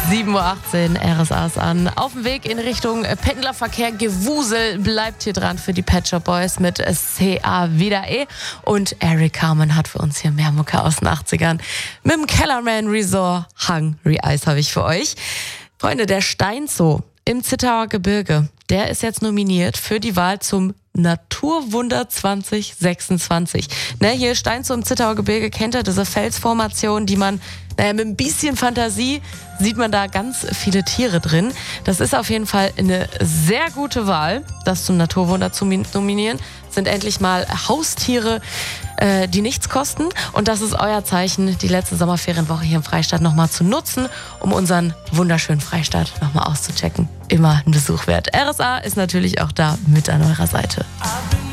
7:18 Uhr, RSA ist an. Auf dem Weg in Richtung Pendlerverkehr. Gewusel bleibt hier dran für die Pet Shop Boys mit CA wieder Und Eric Carmen hat für uns hier mehr Mucke aus den 80ern. Mit dem Kellerman Resort Hungry Eyes habe ich für euch. Freunde, der Steinzoo im Zittauer Gebirge, der ist jetzt nominiert für die Wahl zum Naturwunder 2026. Hier Steinzoo im Zittauer Gebirge, kennt ihr diese Felsformation, die man, mit ein bisschen Fantasie sieht man da ganz viele Tiere drin. Das ist auf jeden Fall eine sehr gute Wahl, das zum Naturwunder zu nominieren. Das sind endlich mal Haustiere, die nichts kosten. Und das ist euer Zeichen, die letzte Sommerferienwoche hier im Freistaat nochmal zu nutzen, um unseren wunderschönen Freistaat nochmal auszuchecken. Immer ein Besuch wert. RSA ist natürlich auch da mit an eurer Seite.